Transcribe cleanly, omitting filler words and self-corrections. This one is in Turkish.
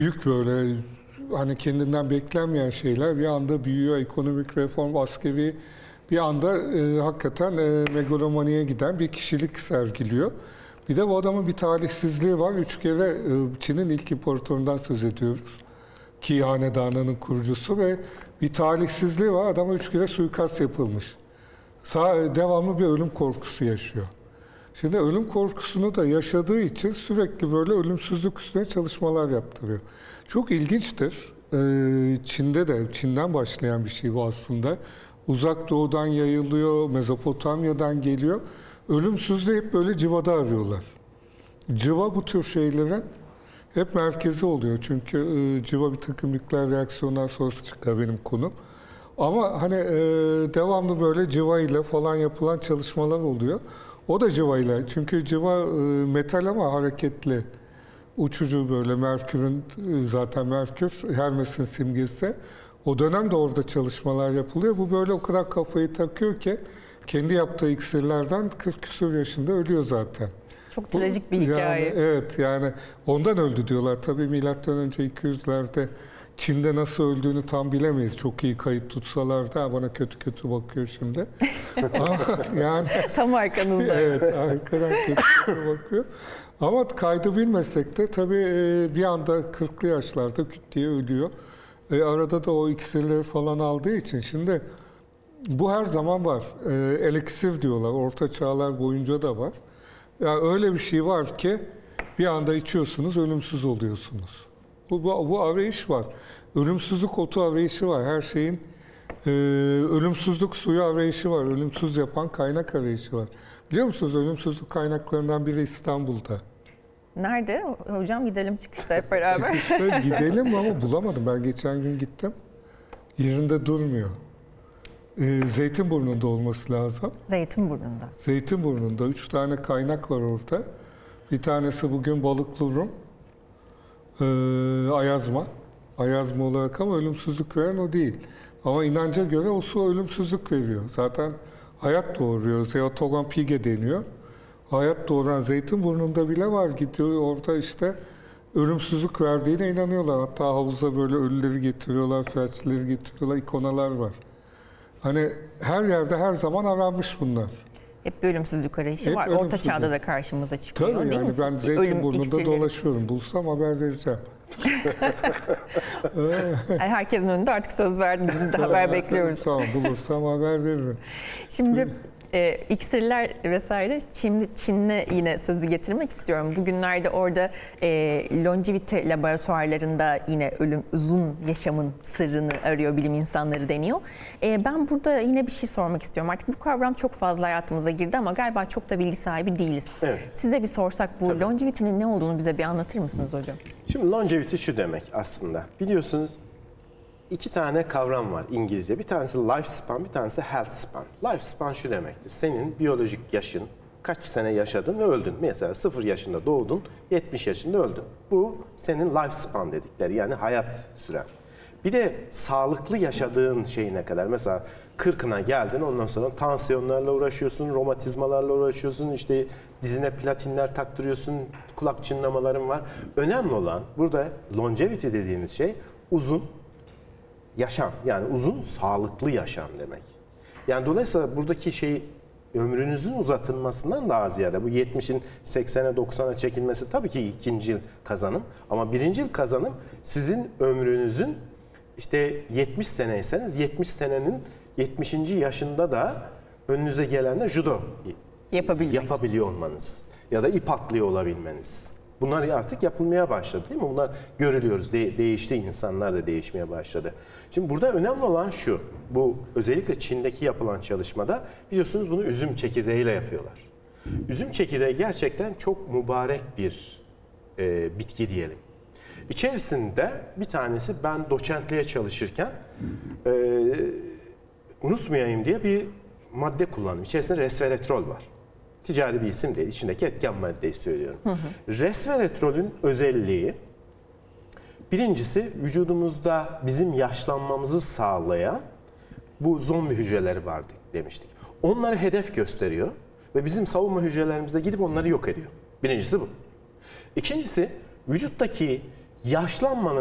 büyük böyle hani kendinden beklenmeyen şeyler bir anda büyüyor. Ekonomik reform, askeri bir anda hakikaten megalomaniye giden bir kişilik sergiliyor. Bir de bu adamın bir talihsizliği var. 3 kere Çin'in ilk imparatorundan söz ediyoruz. Qi Hanedanı'nın kurucusu ve bir talihsizliği var. Adama 3 kere suikast yapılmış. Devamlı bir ölüm korkusu yaşıyor. Şimdi ölüm korkusunu da yaşadığı için sürekli böyle ölümsüzlük üstüne çalışmalar yaptırıyor. Çok ilginçtir. Çin'de de, Çin'den başlayan bir şey bu aslında. Uzak Doğu'dan yayılıyor, Mezopotamya'dan geliyor. Ölümsüzlüğü hep böyle civada arıyorlar. Civa bu tür şeylerin hep merkezi oluyor. Çünkü civa bir takım nükleer reaksiyonlar sonrası çıkar benim konum. Ama hani devamlı böyle civa ile falan yapılan çalışmalar oluyor. O da civa ile. Çünkü civa metal ama hareketli. Uçucu böyle Merkür'ün zaten Merkür Hermes'in simgesi. O dönemde orada çalışmalar yapılıyor. Bu böyle o kadar kafayı takıyor ki kendi yaptığı iksirlerden 40 küsur yaşında ölüyor zaten. Çok trajik bir hikaye. Yani, evet yani ondan öldü diyorlar. Tabii milattan önce 200'lerde Çin'de nasıl öldüğünü tam bilemeyiz. Çok iyi kayıt tutsalar da bana kötü kötü bakıyor şimdi. Ama yani Tam arkanızda. evet arkadan kötü kötü bakıyor. Ama kaydı bilmesek de tabii bir anda 40'lı yaşlarda küt diye ölüyor. Arada da o iksirleri falan aldığı için şimdi bu her zaman var. Eliksir diyorlar. Orta çağlar boyunca da var. Yani öyle bir şey var ki bir anda içiyorsunuz, ölümsüz oluyorsunuz. Bu arayış var. Ölümsüzlük otu arayışı var. Her şeyin ölümsüzlük suyu arayışı var. Ölümsüz yapan kaynak arayışı var. Biliyor musunuz ölümsüzlük kaynaklarından biri İstanbul'da. Nerede? Hocam gidelim çıkışta hep beraber. Çıkışta gidelim ama bulamadım. Ben geçen gün gittim. Yerinde durmuyor. Zeytinburnu'nda olması lazım. Zeytinburnu'nda. Zeytinburnu'nda 3 tane kaynak var orada. Bir tanesi bugün Balıklırum. Ayazma. Ayazma olarak ama ölümsüzlük veren o değil. Ama inanca göre o su ölümsüzlük veriyor. Zaten hayat doğuruyor. Zeotogan pige deniyor. Hayat doğuran Zeytinburnu'nda bile var. Gidiyor orada işte ölümsüzlük verdiğine inanıyorlar. Hatta havuza böyle ölüleri getiriyorlar, felçlileri getiriyorlar, ikonalar var. Hani her yerde her zaman aranmış bunlar. Hep bir ölümsüzlük arayışı Hep var. ölümsüzlük. Orta çağda da karşımıza çıkıyor Tabii değil yani mi? ben Zeytinburnu'nda iksirleri. dolaşıyorum. Bulsam haber vereceğim. Yani herkesin önünde artık söz verdiniz. Biz de haber bekliyoruz. Tamam bulursam haber veririm. Şimdi iksirler vesaire Çin'e yine sözü getirmek istiyorum. Bugünlerde orada longevity laboratuvarlarında yine uzun yaşamın sırrını arıyor bilim insanları deniyor. Ben burada yine bir şey sormak istiyorum. Artık bu kavram çok fazla hayatımıza girdi ama galiba çok da bilgi sahibi değiliz. Evet. Size bir sorsak bu longevity'nin ne olduğunu bize bir anlatır mısınız hocam? Şimdi longevity şu demek aslında. Biliyorsunuz iki tane kavram var İngilizce. Bir tanesi lifespan, bir tanesi de health span. Lifespan şu demektir. Senin biyolojik yaşın, kaç sene yaşadın ve öldün. Mesela 0 yaşında doğdun, 70 yaşında öldün. Bu senin lifespan dedikleri, yani hayat süren. Bir de sağlıklı yaşadığın şey ne kadar? Mesela 40'ına geldin, ondan sonra tansiyonlarla uğraşıyorsun, romatizmalarla uğraşıyorsun, işte dizine platinler taktırıyorsun, kulak çınlamaların var. Önemli olan burada longevity dediğimiz şey uzun yaşam, yani uzun sağlıklı yaşam demek. Yani dolayısıyla buradaki şey ömrünüzün uzatılmasından daha ziyade bu 70'in 80'e 90'a çekilmesi tabii ki ikinci yıl kazanım ama birinci yıl kazanım sizin ömrünüzün işte 70 seneyseniz 70 senenin 70. yaşında da önünüze gelenle judo yapabiliyor olmanız ya da ip atlıyor olabilmeniz. Bunlar artık yapılmaya başladı değil mi? Bunlar görülüyoruz. Değişti, insanlar da değişmeye başladı. Şimdi burada önemli olan şu. Bu özellikle Çin'deki yapılan çalışmada biliyorsunuz bunu üzüm çekirdeğiyle yapıyorlar. Üzüm çekirdeği gerçekten çok mübarek bir bitki diyelim. İçerisinde bir tanesi ben doçentliğe çalışırken unutmayayım diye bir madde kullandım. İçerisinde resveratrol var. Ticari bir isim değil. İçindeki etken maddeyi söylüyorum. Resveratrolün özelliği birincisi vücudumuzda bizim yaşlanmamızı sağlayan bu zombi hücreleri vardı demiştik. Onları hedef gösteriyor ve bizim savunma hücrelerimizde gidip onları yok ediyor. Birincisi bu. İkincisi vücuttaki yaşlanmanın